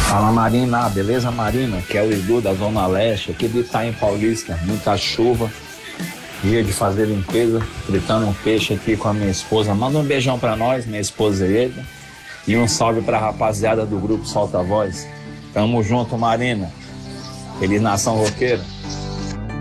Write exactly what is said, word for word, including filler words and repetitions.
Fala Marina, beleza Marina? Que é o Edu da Zona Leste, aqui de Itaim Paulista, muita chuva, dia de fazer limpeza, fritando um peixe aqui com a minha esposa. Manda um beijão pra nós, minha esposa Eda, e um salve pra rapaziada do grupo Solta a Voz. Tamo junto Marina, feliz nação roqueira.